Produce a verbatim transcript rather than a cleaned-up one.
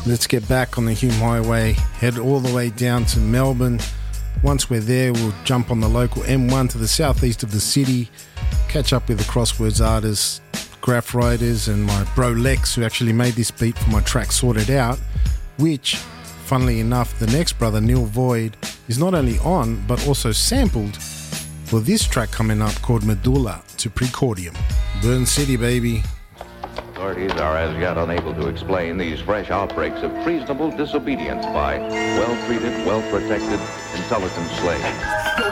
let's get back on the Hume Highway, head all the way down to Melbourne. Once we're there, we'll jump on the local M one to the southeast of the city, catch up with the Crosswords artists, graph writers, and my bro Lex, who actually made this beat for my track Sorted Out, which, funnily enough, the next brother, Neil Void, is not only on, but also sampled for this track coming up called Medulla to Precordium. Burn City, baby. Authorities are as yet unable to explain these fresh outbreaks of treasonable disobedience by well-treated, well-protected, intelligent slaves.